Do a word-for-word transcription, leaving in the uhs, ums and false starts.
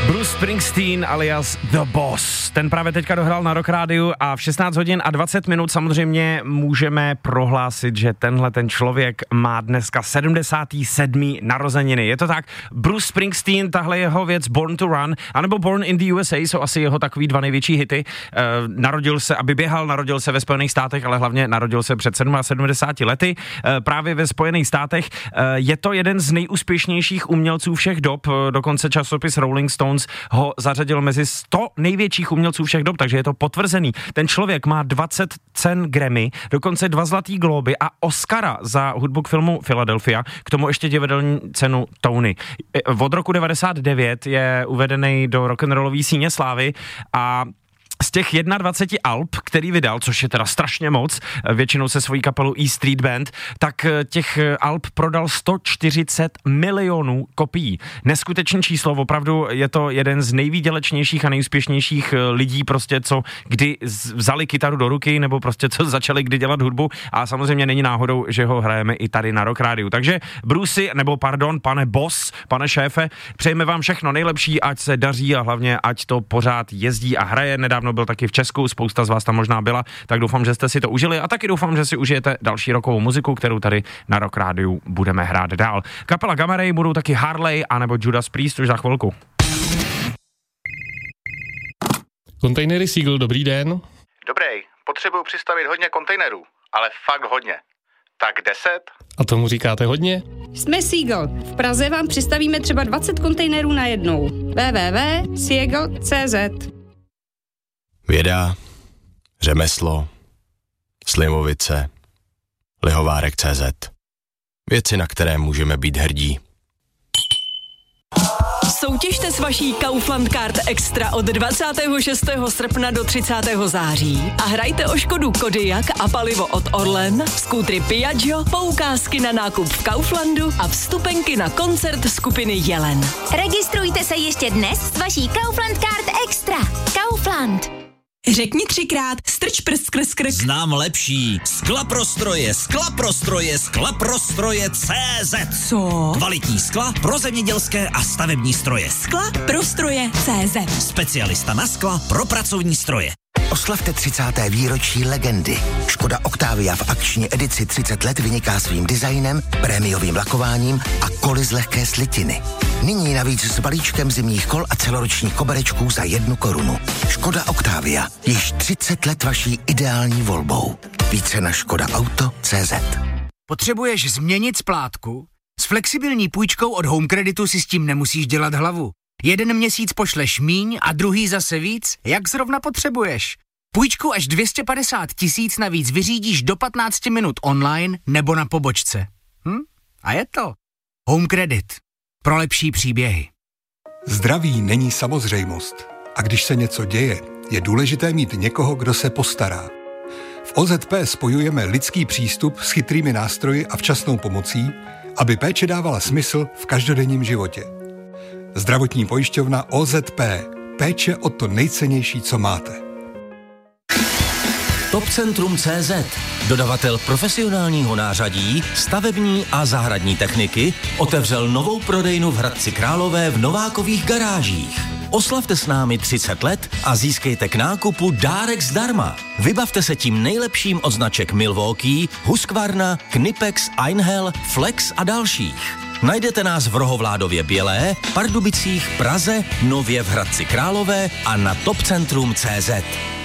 Bruce Springsteen alias The Boss. Ten právě teďka dohrál na Rock Rádiu a v šestnáct hodin a dvacet minut samozřejmě můžeme prohlásit, že tenhle ten člověk má dneska sedmdesátý sedmý narozeniny. Je to tak? Bruce Springsteen, tahle jeho věc Born to Run, anebo Born in the U S A jsou asi jeho takový dva největší hity. E, narodil se, aby běhal, narodil se ve Spojených státech, ale hlavně narodil se před sedmdesáti sedmi lety e, právě ve Spojených státech. E, je to jeden z nejúspěšnějších umělců všech dob, dokonce časopis Rolling Stones ho zařadil mezi sto největších umělců všech dob, takže je to potvrzený. Ten člověk má dvacet cen Grammy, dokonce dva zlatý glóby a Oscara za hudbu k filmu Philadelphia, k tomu ještě divadelní cenu Tony. Od roku devadesát devět je uvedený do rock'n'rollové síně slávy a z těch dvaceti jedna alb, který vydal, což je teda strašně moc, většinou se svojí kapelou E Street Band, tak těch alb prodal sto čtyřicet milionů kopií. Neskutečný číslo, opravdu je to jeden z nejvýdělečnějších a nejúspěšnějších lidí prostě, co kdy vzali kytaru do ruky, nebo prostě co začali kdy dělat hudbu a samozřejmě není náhodou, že ho hrajeme i tady na Rock Rádiu. Takže Brucey, nebo pardon, pane boss, pane šéfe, přejeme vám všechno nejlepší, ať se daří a hlavně ať to pořád jezdí a hraje. Nedávno byl taky v Česku, spousta z vás tam možná byla, tak doufám, že jste si to užili a taky doufám, že si užijete další rockovou muziku, kterou tady na Rock Rádiu budeme hrát dál. Kapela Gamma Ray, budou taky Harley anebo Judas Priest už za chvilku. Kontejnery Seagull, dobrý den. Dobrý, potřebuju přistavit hodně kontejnerů, ale fakt hodně. Tak deset? A tomu říkáte hodně? Jsme Seagull. V Praze vám přistavíme třeba dvacet kontejnerů na jednou. w w w tečka seagull tečka c z Věda, řemeslo, Slimovice, Lihovárek tečka cé zet. Věci, na které můžeme být hrdí. Soutěžte s vaší Kaufland Card Extra od dvacátého šestého srpna do třicátého září a hrajte o Škodu Kodiaq a palivo od Orlen, skútry Piaggio, poukázky na nákup v Kauflandu a vstupenky na koncert skupiny Jelen. Registrujte se ještě dnes s vaší Kaufland Card Extra. Kaufland. Řekni třikrát strč prst skrz krk. Znám lepší. Sklaprostroje, sklaprostroje, sklaprostroje tečka cé zet. Co? Kvalitní skla pro zemědělské a stavební stroje. Skla pro stroje tečka cé zet. Specialista na skla pro pracovní stroje. Oslavte třicáté výročí legendy. Škoda Octavia v akční edici třicet let vyniká svým designem, prémiovým lakováním a koly z lehké slitiny. Nyní navíc s balíčkem zimních kol a celoročních koberečků za jednu korunu. Škoda Octavia, již třicet let vaší ideální volbou. Více na škoda auto tečka cé zet. Potřebuješ změnit splátku? S flexibilní půjčkou od Home Creditu si s tím nemusíš dělat hlavu. Jeden měsíc pošleš míň a druhý zase víc, jak zrovna potřebuješ. Půjčku až dvě stě padesát tisíc navíc vyřídíš do patnáct minut online nebo na pobočce. Hm? A je to. Home Credit. Pro lepší příběhy. Zdraví není samozřejmost. A když se něco děje, je důležité mít někoho, kdo se postará. V O Z P spojujeme lidský přístup s chytrými nástroji a včasnou pomocí, aby péče dávala smysl v každodenním životě. Zdravotní pojišťovna O Z P. Péče o to nejcennější, co máte. Topcentrum tečka cé zet. Dodavatel profesionálního nářadí, stavební a zahradní techniky, otevřel novou prodejnu v Hradci Králové v Novákových garážích. Oslavte s námi třicet let a získejte k nákupu dárek zdarma. Vybavte se tím nejlepším od značek Milwaukee, Husqvarna, Knipex, Einhell, Flex a dalších. Najdete nás v Rohovládově Bělé, Pardubicích, Praze, nově v Hradci Králové a na topcentrum tečka cé zet.